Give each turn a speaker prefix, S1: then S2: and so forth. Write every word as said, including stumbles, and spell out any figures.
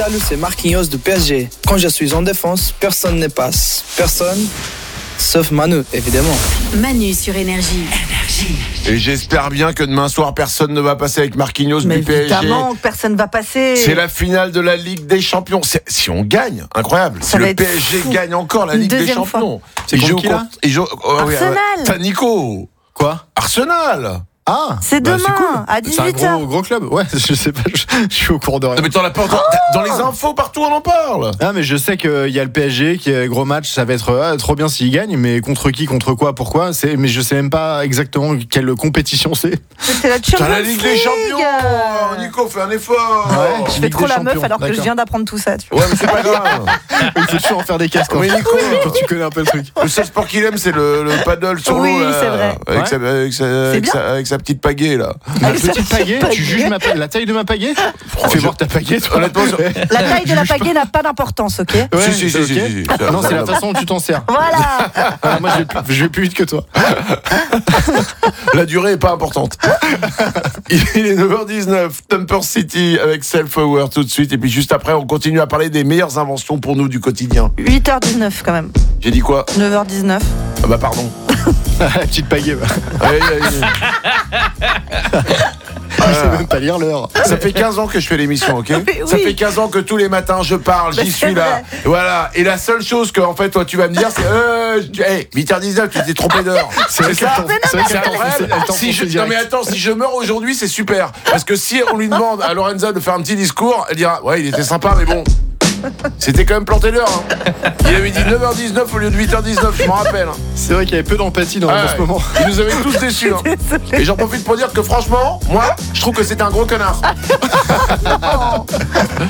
S1: Salut, c'est Marquinhos de P S G. Quand je suis en défense, personne ne passe. Personne, sauf Manu, évidemment.
S2: Manu sur Énergie. Énergie.
S3: Et j'espère bien que demain soir, personne ne va passer avec Marquinhos
S4: Mais
S3: du P S G.
S4: évidemment que personne va passer.
S3: C'est la finale de la Ligue des Champions. C'est, si on gagne, incroyable.
S4: Ça
S3: si
S4: va
S3: le
S4: être
S3: P S G
S4: fou.
S3: gagne encore la
S4: Une
S3: Ligue des
S4: deuxième
S3: Champions.
S5: C'est
S3: Il
S5: contre
S3: joue
S5: qui, là
S3: contre- il joue- oh, oui,
S4: Arsenal.
S3: euh, T'as Nico.
S5: Quoi ?
S3: Arsenal.
S5: Ah,
S4: C'est
S5: bah,
S4: demain,
S5: cool.
S4: à
S5: C'est un
S4: dix-huit heures.
S5: gros, gros club. Ouais, je sais pas, je, je suis au cours de rien.
S3: Non, mais t'en as pas entendu. Dans les infos, partout, on en parle.
S5: Ah, mais je sais qu'il y a le P S G qui est gros match, ça va être ah, trop bien s'il gagne, mais contre qui, contre quoi, pourquoi c'est, mais je sais même pas exactement quelle compétition c'est.
S4: C'est la
S3: T'as
S4: Champions
S3: la Ligue des Champions.
S4: League.
S3: Nico, fais un effort.
S5: Ouais.
S4: Je fais
S5: Ligue
S4: trop
S5: des
S4: la meuf
S5: Champions,
S4: alors que je
S5: d'accord.
S4: viens d'apprendre tout ça. Tu vois.
S3: Ouais, mais c'est pas grave.
S5: Il faut toujours en faire des casques quand,
S3: Oui, Nico.
S5: quand tu connais un peu le truc.
S3: Le seul sport qu'il aime, c'est le, le paddle sur
S4: Oui,
S3: l'eau. là,
S4: c'est vrai.
S3: Avec,
S5: Ouais.
S3: sa, avec, sa, avec,
S4: bien.
S3: sa, avec sa petite pagaie, là.
S5: Ma
S4: Avec sa
S5: petite pagaie,
S4: pagaie.
S5: tu juges ma pa- la taille de ma pagaie Fais
S3: je-
S5: voir ta pagaie, toi.
S3: Honnêtement, sur-
S4: La taille de la pagaie n'a pas d'importance, ok?
S5: Ouais,
S3: si, si,
S5: c'est
S3: si,
S5: ok.
S3: si, si, si.
S5: Non, c'est la façon dont tu t'en sers.
S4: Voilà.
S5: Alors, moi, je vais, plus, je vais plus vite que toi.
S3: La durée est pas importante. Il est neuf heures dix-neuf, Temper City avec Self-Aware tout de suite. Et puis juste après, on continue à parler des meilleures inventions pour nous du quotidien.
S4: huit heures dix-neuf quand même.
S3: J'ai dit quoi ?
S4: neuf heures dix-neuf.
S3: Ah bah pardon.
S5: La petite pagaie, bah.
S3: Aïe, aïe, aïe.
S5: Je sais même pas lire l'heure.
S3: Ça fait quinze ans que je fais l'émission, ok ?
S4: Oui.
S3: Ça fait quinze ans que tous les matins je parle,
S4: Bah,
S3: j'y
S4: c'est
S3: suis là.
S4: vrai.
S3: Voilà. Et la seule chose que, en fait, toi, tu vas me dire, c'est euh, tu- hey, huit heures dix-neuf, tu t'es trompé d'heure.
S5: C'est vrai
S3: ça
S5: qu'elle t'en- c'est vrai
S3: C'est
S5: qu'elle t'en-
S3: vrai.
S5: elle t'en
S3: Si
S5: fout
S3: je,
S5: direct.
S3: non mais attends, si je meurs aujourd'hui, c'est super. Parce que si on lui demande à Lorenza de faire un petit discours, elle dira ouais, il était sympa, mais bon, c'était quand même planté l'heure. Hein. Il avait dit neuf heures dix-neuf au lieu de huit heures dix-neuf, je m'en rappelle. Hein.
S5: C'est vrai qu'il y avait peu d'empathie dans,
S3: Ah
S5: dans ce
S3: ouais.
S5: moment.
S3: Il nous avait tous déçus. Hein. Et j'en profite pour dire que franchement, moi, je trouve que c'était un gros connard.